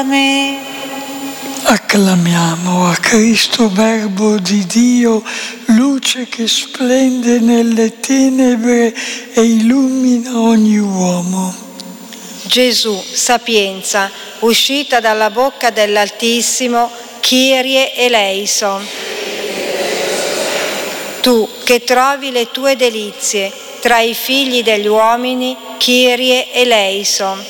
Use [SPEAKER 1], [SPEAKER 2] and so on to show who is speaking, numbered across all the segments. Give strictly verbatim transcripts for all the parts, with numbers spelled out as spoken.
[SPEAKER 1] Amen.
[SPEAKER 2] Acclamiamo a Cristo, Verbo di Dio, luce che splende nelle tenebre e illumina ogni uomo.
[SPEAKER 3] Gesù, sapienza, uscita dalla bocca dell'Altissimo, Kyrie eleison. Tu che trovi le tue delizie tra i figli degli uomini, Kyrie eleison.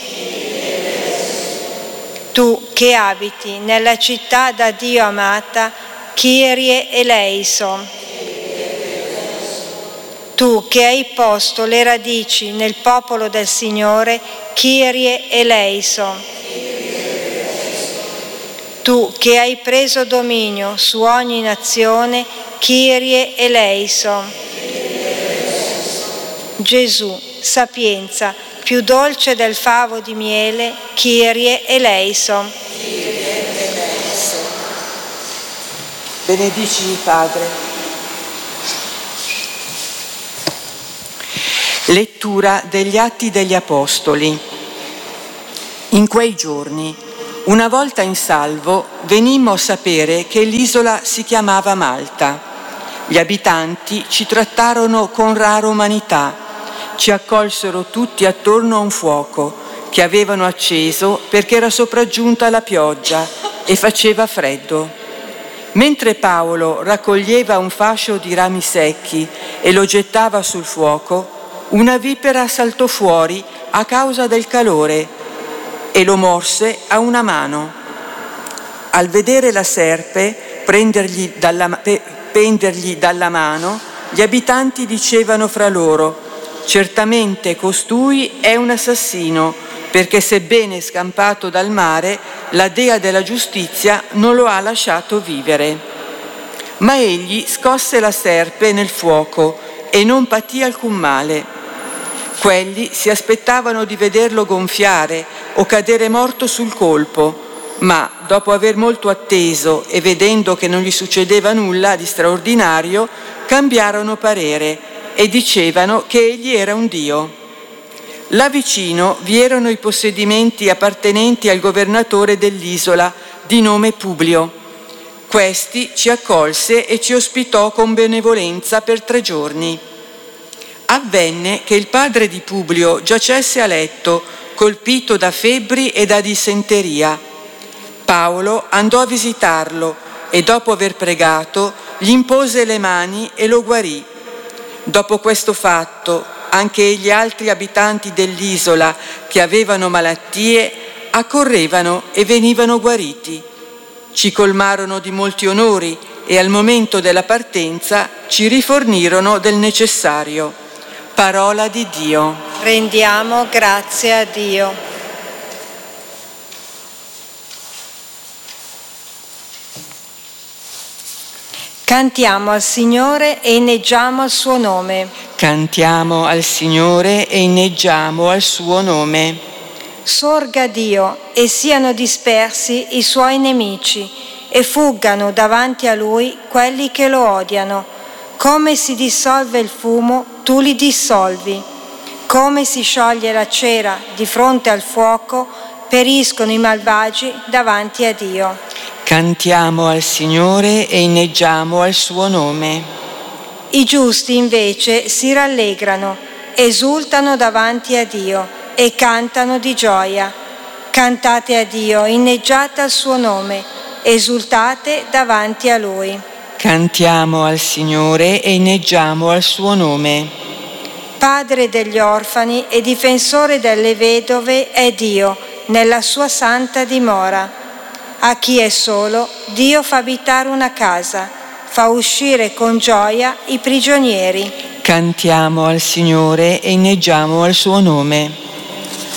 [SPEAKER 3] Tu che abiti nella città da Dio amata, Kyrie eleison. Tu che hai posto le radici nel popolo del Signore, Kyrie eleison. Tu che hai preso dominio su ogni nazione, Kyrie eleison. Gesù, sapienza, più dolce del favo di miele, Kyrie eleison.
[SPEAKER 4] Benedici Padre. Lettura degli Atti degli Apostoli. In quei giorni, una volta in salvo, venimmo a sapere che l'isola si chiamava Malta. Gli abitanti ci trattarono con rara umanità. Ci accolsero tutti attorno a un fuoco che avevano acceso perché era sopraggiunta la pioggia e faceva freddo. Mentre Paolo raccoglieva un fascio di rami secchi e lo gettava sul fuoco, una vipera saltò fuori a causa del calore e lo morse a una mano. Al vedere la serpe prendergli dalla, pendergli dalla mano, gli abitanti dicevano fra loro: certamente costui è un assassino, perché sebbene scampato dal mare, la dea della giustizia non lo ha lasciato vivere. Ma egli scosse la serpe nel fuoco e non patì alcun male. Quelli si aspettavano di vederlo gonfiare o cadere morto sul colpo, ma dopo aver molto atteso e vedendo che non gli succedeva nulla di straordinario, cambiarono parere e dicevano che egli era un dio. Là vicino vi erano i possedimenti appartenenti al governatore dell'isola, di nome Publio. Questi ci accolse e ci ospitò con benevolenza per tre giorni. Avvenne che il padre di Publio giacesse a letto, colpito da febbri e da dissenteria. Paolo andò a visitarlo e dopo aver pregato gli impose le mani e lo guarì. Dopo questo fatto, anche gli altri abitanti dell'isola che avevano malattie accorrevano e venivano guariti. Ci colmarono di molti onori e al momento della partenza ci rifornirono del necessario. Parola di Dio.
[SPEAKER 3] Rendiamo grazie a Dio. Cantiamo al Signore e inneggiamo al suo nome.
[SPEAKER 4] Cantiamo al Signore e inneggiamo al suo nome.
[SPEAKER 3] Sorga Dio e siano dispersi i suoi nemici e fuggano davanti a lui quelli che lo odiano. Come si dissolve il fumo, tu li dissolvi. Come si scioglie la cera di fronte al fuoco, periscono i malvagi davanti a Dio.
[SPEAKER 4] Cantiamo al Signore e inneggiamo al suo nome.
[SPEAKER 3] I giusti invece si rallegrano, esultano davanti a Dio e cantano di gioia. Cantate a Dio, inneggiate al suo nome, esultate davanti a Lui.
[SPEAKER 4] Cantiamo al Signore e inneggiamo al suo nome.
[SPEAKER 3] Padre degli orfani e difensore delle vedove è Dio, nella sua santa dimora. A chi è solo, Dio fa abitare una casa, fa uscire con gioia i prigionieri.
[SPEAKER 4] Cantiamo al Signore e inneggiamo al suo nome.